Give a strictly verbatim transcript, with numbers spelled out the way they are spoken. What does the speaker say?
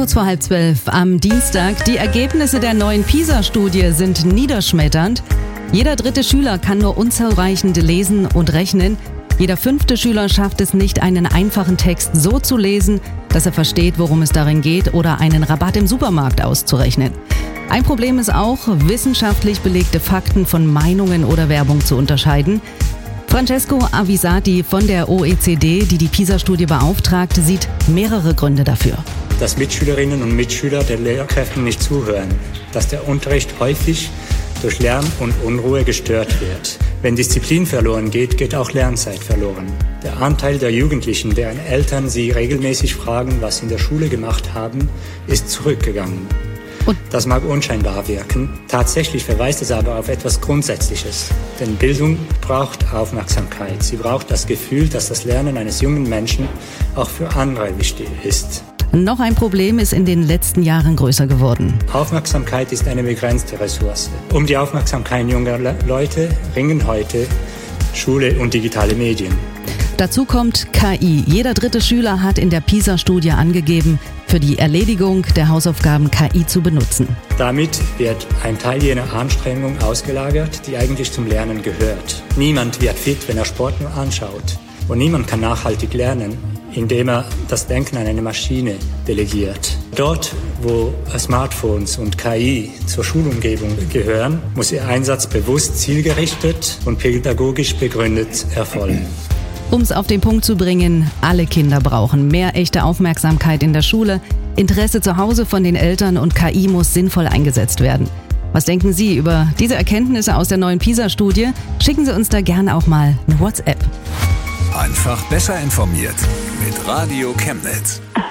Kurz vor halb zwölf am Dienstag. Die Ergebnisse der neuen PISA-Studie sind niederschmetternd. Jeder dritte Schüler kann nur unzureichend lesen und rechnen. Jeder fünfte Schüler schafft es nicht, einen einfachen Text so zu lesen, dass er versteht, worum es darin geht, oder einen Rabatt im Supermarkt auszurechnen. Ein Problem ist auch, wissenschaftlich belegte Fakten von Meinungen oder Werbung zu unterscheiden. Francesco Avisati von der O E C D, die die PISA-Studie beauftragt, sieht mehrere Gründe dafür. Dass Mitschülerinnen und Mitschüler den Lehrkräften nicht zuhören, dass der Unterricht häufig durch Lärm und Unruhe gestört wird. Wenn Disziplin verloren geht, geht auch Lernzeit verloren. Der Anteil der Jugendlichen, deren Eltern sie regelmäßig fragen, was sie in der Schule gemacht haben, ist zurückgegangen. Und das mag unscheinbar wirken. Tatsächlich verweist es aber auf etwas Grundsätzliches. Denn Bildung braucht Aufmerksamkeit. Sie braucht das Gefühl, dass das Lernen eines jungen Menschen auch für andere wichtig ist. Noch ein Problem ist in den letzten Jahren größer geworden. Aufmerksamkeit ist eine begrenzte Ressource. Um die Aufmerksamkeit junger Le- Leute ringen heute Schule und digitale Medien. Dazu kommt K I. Jeder dritte Schüler hat in der PISA-Studie angegeben, für die Erledigung der Hausaufgaben K I zu benutzen. Damit wird ein Teil jener Anstrengung ausgelagert, die eigentlich zum Lernen gehört. Niemand wird fit, wenn er Sport nur anschaut. Und niemand kann nachhaltig lernen, indem er das Denken an eine Maschine delegiert. Dort, wo Smartphones und K I zur Schulumgebung gehören, muss ihr Einsatz bewusst, zielgerichtet und pädagogisch begründet erfolgen. Um es auf den Punkt zu bringen, alle Kinder brauchen mehr echte Aufmerksamkeit in der Schule, Interesse zu Hause von den Eltern, und K I muss sinnvoll eingesetzt werden. Was denken Sie über diese Erkenntnisse aus der neuen PISA-Studie? Schicken Sie uns da gerne auch mal eine WhatsApp. Einfach besser informiert mit Radio Chemnitz.